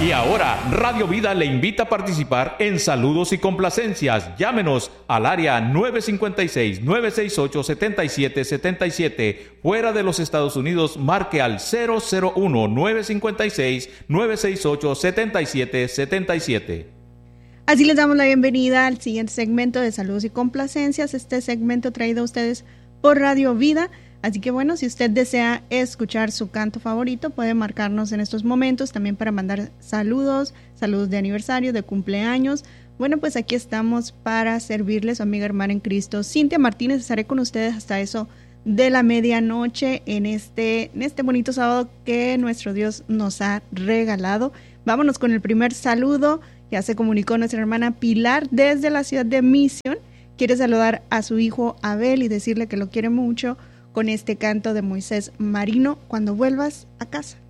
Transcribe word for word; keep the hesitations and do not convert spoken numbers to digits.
Y ahora, Radio Vida le invita a participar en Saludos y Complacencias. Llámenos al área nueve cinco seis, nueve seis ocho, siete siete siete siete. Fuera de los Estados Unidos, marque al cero cero uno, nueve cinco seis, nueve seis ocho, siete siete siete siete. Así les damos la bienvenida al siguiente segmento de Saludos y Complacencias. Este segmento traído a ustedes por Radio Vida. Así que bueno, si usted desea escuchar su canto favorito, puede marcarnos en estos momentos también para mandar saludos, saludos de aniversario, de cumpleaños. Bueno, pues aquí estamos para servirles, su amiga hermana en Cristo, Cintia Martínez. Estaré con ustedes hasta eso de la medianoche en este, en este bonito sábado que nuestro Dios nos ha regalado. Vámonos con el primer saludo. Ya se comunicó nuestra hermana Pilar desde la ciudad de Mission. Quiere saludar a su hijo Abel y decirle que lo quiere mucho con este canto de Moisés Marino, Cuando vuelvas a casa.